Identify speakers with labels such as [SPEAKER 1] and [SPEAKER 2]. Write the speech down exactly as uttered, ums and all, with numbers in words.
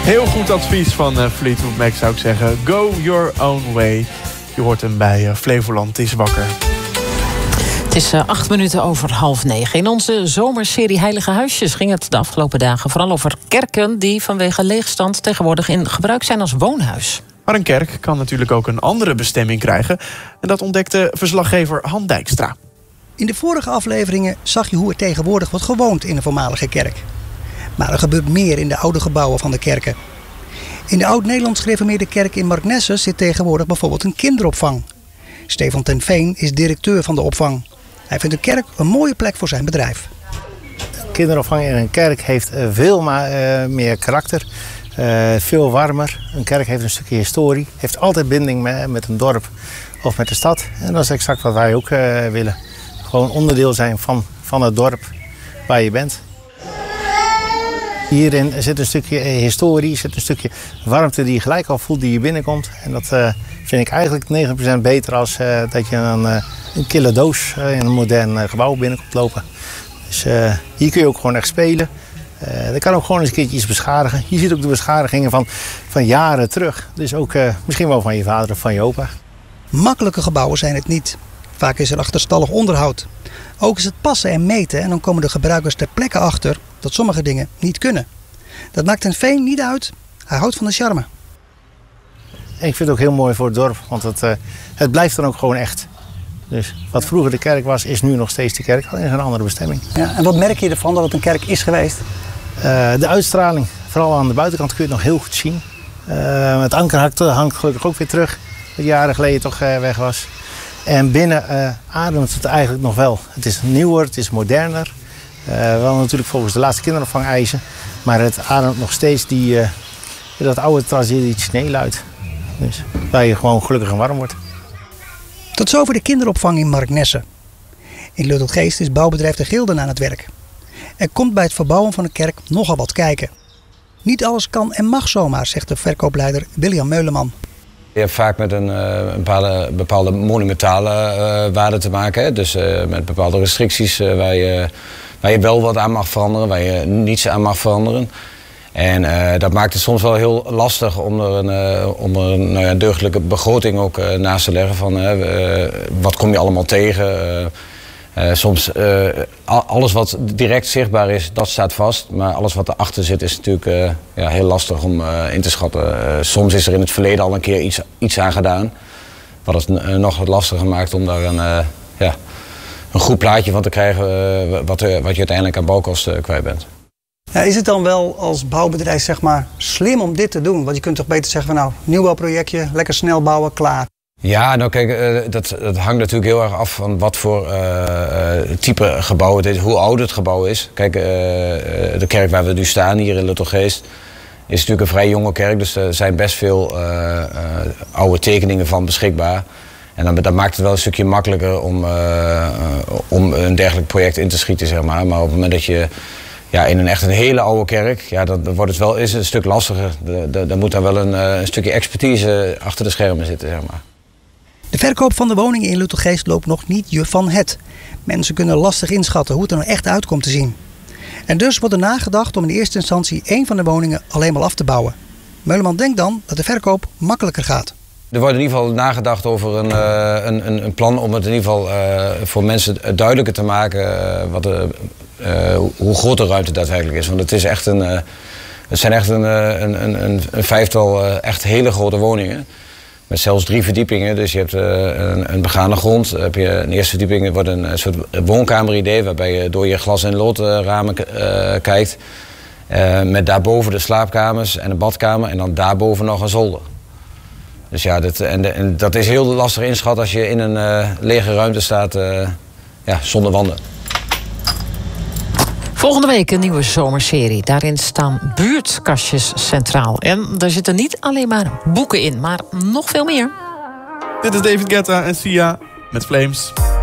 [SPEAKER 1] Heel goed advies van uh, Fleetwood Mac, zou ik zeggen. Go your own way. Je hoort hem bij uh, Flevoland is wakker.
[SPEAKER 2] Het is uh, acht minuten over half negen. In onze zomerserie Heilige Huisjes ging het de afgelopen dagen vooral over kerken die vanwege leegstand tegenwoordig in gebruik zijn als woonhuis.
[SPEAKER 1] Maar een kerk kan natuurlijk ook een andere bestemming krijgen. En dat ontdekte verslaggever Han Dijkstra.
[SPEAKER 3] In de vorige afleveringen zag je hoe er tegenwoordig wordt gewoond in een voormalige kerk. Maar er gebeurt meer in de oude gebouwen van de kerken. In de Oud-Nederlands gereformeerde kerk in Marknesse zit tegenwoordig bijvoorbeeld een kinderopvang. Stefan ten Veen is directeur van de opvang. Hij vindt de kerk een mooie plek voor zijn bedrijf.
[SPEAKER 4] Kinderopvang in een kerk heeft veel maar, uh, meer karakter. Uh, veel warmer. Een kerk heeft een stukje historie. Heeft altijd binding met, met een dorp of met de stad. En dat is exact wat wij ook uh, willen. Gewoon onderdeel zijn van, van het dorp waar je bent. Hierin zit een stukje historie, zit een stukje warmte die je gelijk al voelt die je binnenkomt. En dat uh, vind ik eigenlijk negentig procent beter als uh, dat je een, uh, een kille doos uh, in een modern uh, gebouw binnenkomt lopen. Dus uh, hier kun je ook gewoon echt spelen. Uh, dat kan ook gewoon eens een keertje iets beschadigen. Je ziet ook de beschadigingen van, van jaren terug. Dus ook uh, misschien wel van je vader of van je opa.
[SPEAKER 3] Makkelijke gebouwen zijn het niet. Vaak is er achterstallig onderhoud. Ook is het passen en meten en dan komen de gebruikers ter plekke achter dat sommige dingen niet kunnen. Dat maakt ten Veen niet uit. Hij houdt van de charme.
[SPEAKER 4] En ik vind het ook heel mooi voor het dorp, want het, uh, het blijft dan ook gewoon echt. Dus wat vroeger de kerk was, is nu nog steeds de kerk, alleen een andere bestemming.
[SPEAKER 3] Ja, en wat merk je ervan dat het een kerk is geweest?
[SPEAKER 4] Uh, de uitstraling, vooral aan de buitenkant kun je het nog heel goed zien. Uh, het anker hangt, hangt gelukkig ook weer terug, dat jaren geleden toch uh, weg was. En binnen uh, ademt het eigenlijk nog wel. Het is nieuwer, het is moderner. Uh, wel natuurlijk volgens de laatste kinderopvang eisen. Maar het ademt nog steeds die, uh, dat oude traditionele uit. Dus waar je gewoon gelukkig en warm wordt.
[SPEAKER 3] Tot zover de kinderopvang in Marknesse. In Luttelgeest is bouwbedrijf De Gilden aan het werk. Er komt bij het verbouwen van de kerk nogal wat kijken. Niet alles kan en mag zomaar, zegt de verkoopleider William Meuleman.
[SPEAKER 5] Je hebt vaak met een, een bepaalde, bepaalde monumentale uh, waarde te maken. Hè? Dus uh, met bepaalde restricties uh, waar, je, waar je wel wat aan mag veranderen, waar je niets aan mag veranderen. En uh, dat maakt het soms wel heel lastig om er een, uh, om er een nou ja, deugdelijke begroting ook uh, naast te leggen. Van, uh, wat kom je allemaal tegen? Uh, Uh, soms uh, alles wat direct zichtbaar is, dat staat vast. Maar alles wat erachter zit is natuurlijk uh, ja, heel lastig om uh, in te schatten. Uh, soms is er in het verleden al een keer iets, iets aan gedaan. Wat het uh, nog wat lastiger maakt om daar een, uh, ja, een goed plaatje van te krijgen. Uh, wat, uh, wat je uiteindelijk aan bouwkosten uh, kwijt bent.
[SPEAKER 3] Ja, is het dan wel als bouwbedrijf zeg maar, slim om dit te doen? Want je kunt toch beter zeggen van nou, nieuwbouwprojectje, lekker snel bouwen, klaar.
[SPEAKER 5] Ja, nou kijk, uh, dat, dat hangt natuurlijk heel erg af van wat voor uh, uh, type gebouw het is, hoe oud het gebouw is. Kijk, uh, de kerk waar we nu staan, hier in Luttelgeest, is natuurlijk een vrij jonge kerk. Dus er zijn best veel uh, uh, oude tekeningen van beschikbaar. En dan, dat maakt het wel een stukje makkelijker om, uh, uh, om een dergelijk project in te schieten, zeg maar. Maar op het moment dat je ja, in een echt een hele oude kerk, ja, dan wordt het wel is een stuk lastiger. Dan moet daar wel een, een stukje expertise achter de schermen zitten, zeg maar.
[SPEAKER 3] De verkoop van de woningen in Luttelgeest loopt nog niet je van het. Mensen kunnen lastig inschatten hoe het er nou echt uit komt te zien. En dus wordt er nagedacht om in eerste instantie één van de woningen alleen maar af te bouwen. Meuleman denkt dan dat de verkoop makkelijker gaat.
[SPEAKER 5] Er wordt in ieder geval nagedacht over een, uh, een, een plan om het in ieder geval uh, voor mensen duidelijker te maken uh, wat de, uh, hoe groot de ruimte daadwerkelijk is. Want het, is echt een, uh, het zijn echt een, een, een, een vijftal uh, echt hele grote woningen. Met zelfs drie verdiepingen, dus je hebt uh, een, een begane grond. Dan heb je een eerste verdieping, wordt een, een soort woonkameridee waarbij je door je glas- en loodramen uh, kijkt. Uh, met daarboven de slaapkamers en een badkamer en dan daarboven nog een zolder. Dus ja, dat, en, de, en dat is heel lastig inschatten als je in een uh, lege ruimte staat uh, ja, zonder wanden.
[SPEAKER 2] Volgende week een nieuwe zomerserie. Daarin staan buurtkastjes centraal. En daar zitten niet alleen maar boeken in, maar nog veel meer.
[SPEAKER 1] Dit is David Guetta en Sia met Flames.